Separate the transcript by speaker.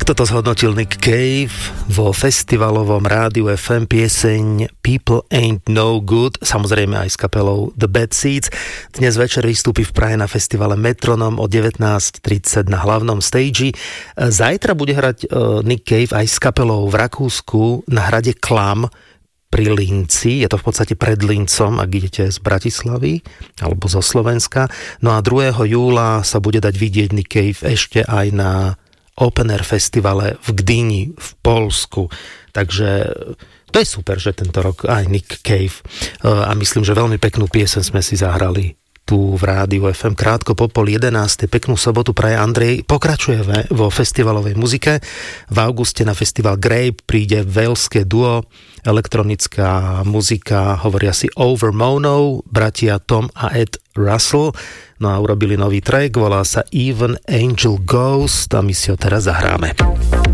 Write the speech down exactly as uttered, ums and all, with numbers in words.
Speaker 1: Toto zhodnotil Nick Cave vo festivalovom rádiu ef em pieseň People Ain't No Good, samozrejme aj s kapelou The Bad Seeds. Dnes večer vystúpi v Prahe na festivale Metronom o devätnásť tridsať na hlavnom stage. Zajtra bude hrať Nick Cave aj s kapelou v Rakúsku na hrade Klam pri Linci, je to v podstate pred Lincom, ak idete z Bratislavy alebo zo Slovenska. No a druhého júla sa bude dať vidieť Nick Cave ešte aj na Open Air festivale v Gdyni v Poľsku. Takže to je super, že tento rok aj Nick Cave. A myslím, že veľmi peknú pieseň sme si zahrali tu v rádiu ef em krátko po pol jedenástej. Peknú sobotu praje Andrej. Pokračujeme vo festivalovej muzike. V auguste na festival Grape príde waleské duo, elektronická muzika, hovoria si Over Mono, bratia Tom a Ed Russell. No a urobili nový track, volá sa Even Angel Ghost a my si ho teraz zahráme.